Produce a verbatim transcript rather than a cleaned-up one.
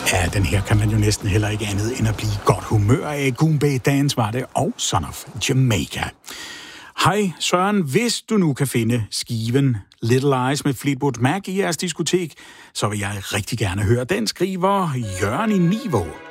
Ja, den her kan man jo næsten heller ikke andet end at blive godt humør af. Goombay Dance var det, og Son of Jamaica. Hej Søren, hvis du nu kan finde skiven Little Eyes med Fleetwood Mac i jeres diskotek, så vil jeg rigtig gerne høre den, skriver Jørgen i Nivå.